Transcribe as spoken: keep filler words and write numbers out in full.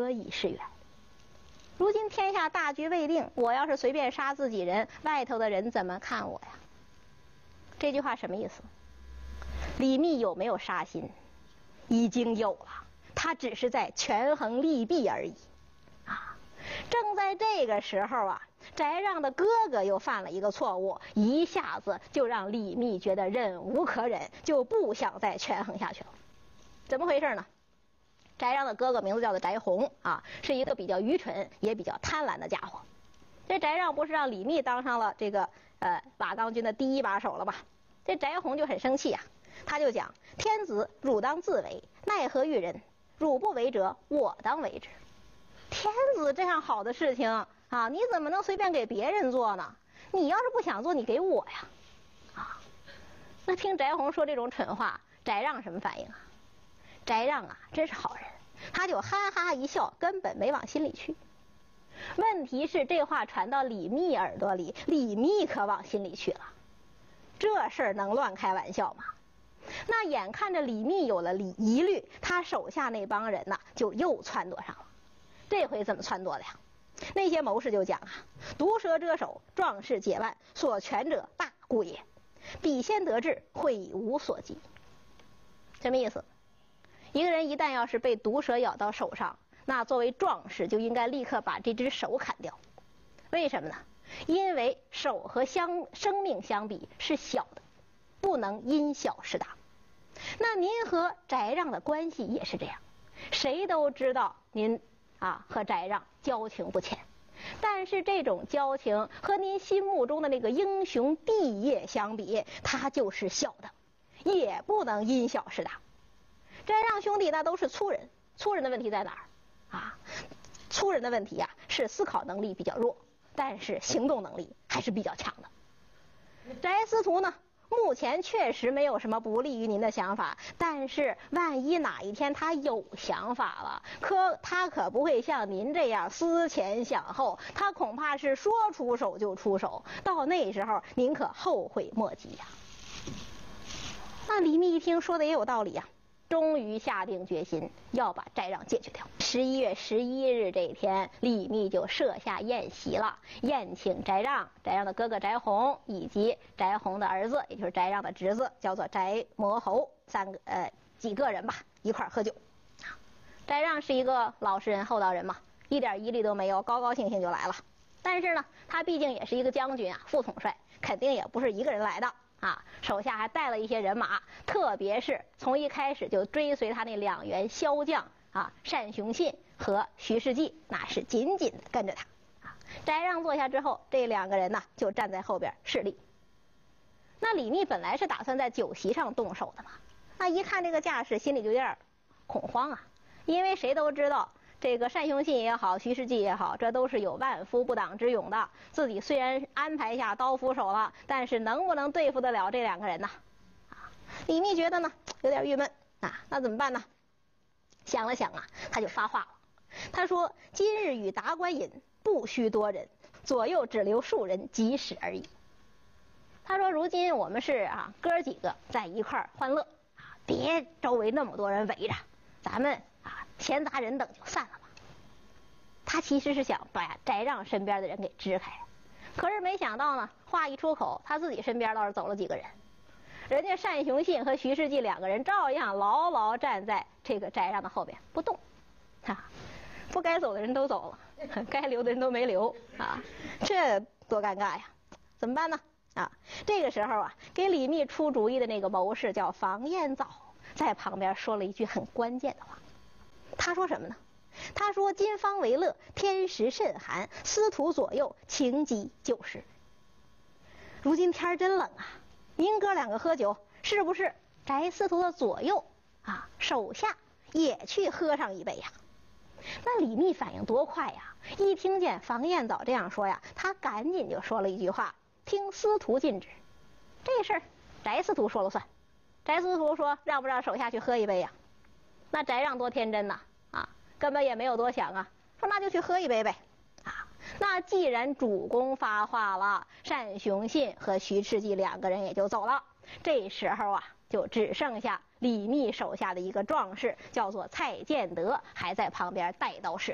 何以是远？如今天下大局未定，我要是随便杀自己人，外头的人怎么看我呀？这句话什么意思？李密有没有杀心？已经有了，他只是在权衡利弊而已啊。正在这个时候啊，翟让的哥哥又犯了一个错误，一下子就让李密觉得忍无可忍，就不想再权衡下去了。怎么回事呢？翟让的哥哥名字叫做翟弘啊，是一个比较愚蠢也比较贪婪的家伙。这翟让不是让李密当上了这个呃瓦岗军的第一把手了吗？这翟弘就很生气啊，他就讲：天子汝当自为，奈何于人？汝不为者，我当为之。天子这样好的事情啊，你怎么能随便给别人做呢？你要是不想做，你给我呀！啊，那听翟弘说这种蠢话，翟让什么反应啊？翟让啊，真是好人，他就哈哈一笑，根本没往心里去。问题是这话传到李密耳朵里，李密可往心里去了。这事儿能乱开玩笑吗？那眼看着李密有了疑虑，他手下那帮人呐，就又撺掇上了。这回怎么撺掇的呀？那些谋士就讲啊：毒蛇遮手，壮士解腕，所权者大故也。彼先得志，会无所及。什么意思？一个人一旦要是被毒蛇咬到手上，那作为壮士就应该立刻把这只手砍掉。为什么呢？因为手和相生命相比是小的，不能因小失大。那您和翟让的关系也是这样，谁都知道您啊和翟让交情不浅，但是这种交情和您心目中的那个英雄帝业相比，它就是小的，也不能因小失大。翟让兄弟那都是粗人，粗人的问题在哪儿啊？粗人的问题啊是思考能力比较弱，但是行动能力还是比较强的。翟司徒呢，目前确实没有什么不利于您的想法，但是万一哪一天他有想法了，可他可不会像您这样思前想后，他恐怕是说出手就出手，到那时候您可后悔莫及呀。那李密一听说的也有道理呀，终于下定决心要把翟让解决掉。十一月十一日这一天，李密就设下宴席了，宴请翟让、翟让的哥哥翟弘以及翟弘的儿子，也就是翟让的侄子，叫做翟魔侯，三个呃几个人吧，一块喝酒。翟让是一个老实人、厚道人嘛，一点疑虑都没有，高高兴兴就来了。但是呢，他毕竟也是一个将军啊，副统帅，肯定也不是一个人来的。啊，手下还带了一些人马，特别是从一开始就追随他那两员骁将啊，单雄信和徐世绩，那是紧紧的跟着他。啊，翟让坐下之后，这两个人呢就站在后边侍立。那李密本来是打算在酒席上动手的嘛，那一看这个架势，心里就有点恐慌啊，因为谁都知道。这个单雄信也好，徐世绩也好，这都是有万夫不挡之勇的。自己虽然安排下刀斧手了，但是能不能对付得了这两个人呢？啊，李密觉得呢有点郁闷啊，那怎么办呢？想了想啊，他就发话了。他说：“今日与达官饮，不须多人，左右只留数人，即使而已。”他说：“如今我们是啊哥几个在一块欢乐啊，别周围那么多人围着，咱们。”啊，闲杂人等就散了吧。他其实是想把翟让身边的人给支开，可是没想到呢，话一出口，他自己身边倒是走了几个人。人家单雄信和徐世绩两个人照样牢牢站在这个翟让的后边不动，哈，不该走的人都走了，该留的人都没留啊，这多尴尬呀！怎么办呢？啊，这个时候啊，给李密出主意的那个谋士叫房彦藻，在旁边说了一句很关键的话。他说什么呢？他说：“今方为乐，天时甚寒，司徒左右，情急救时。如今天真冷啊，您哥两个喝酒，是不是翟司徒的左右啊手下也去喝上一杯呀？”那李密反应多快呀！一听见房彦藻这样说呀，他赶紧就说了一句话：“听司徒禁止。”这事儿翟司徒说了算。翟司徒说让不让手下去喝一杯呀？那翟让多天真呐，啊，根本也没有多想啊，说那就去喝一杯呗，啊，那既然主公发话了，单雄信和徐世绩两个人也就走了。这时候啊，就只剩下李密手下的一个壮士，叫做蔡建德，还在旁边带刀侍